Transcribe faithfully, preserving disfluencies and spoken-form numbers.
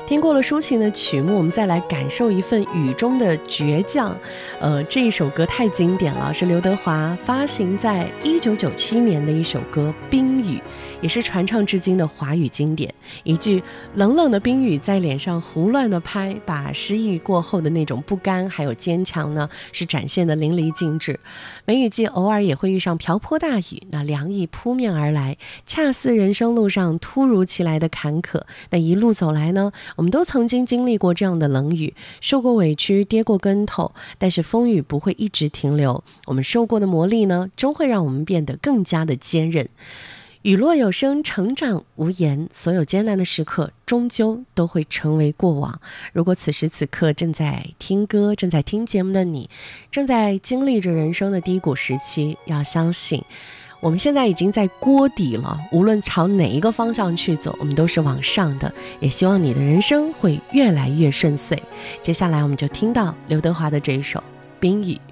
听过了抒情的曲目，我们再来感受一份雨中的倔强。呃，这一首歌太经典了，是刘德华发行在一九九七年的一首歌《冰雨》，也是传唱至今的华语经典。一句冷冷的冰雨在脸上胡乱的拍，把失意过后的那种不甘还有坚强呢，是展现的淋漓尽致。梅雨季偶尔也会遇上瓢泼大雨，那凉意扑面而来，恰似人生路上突如其来的坎坷。那一路走来呢，我们都曾经经历过这样的冷雨，受过委屈，跌过跟头，但是风雨不会一直停留，我们受过的磨砺呢，终会让我们变得更加的坚韧。雨落有声，成长无言，所有艰难的时刻终究都会成为过往。如果此时此刻正在听歌，正在听节目的你，正在经历着人生的低谷时期，要相信我们现在已经在锅底了，无论朝哪一个方向去走，我们都是往上的。也希望你的人生会越来越顺遂。接下来我们就听到刘德华的这一首《冰雨》。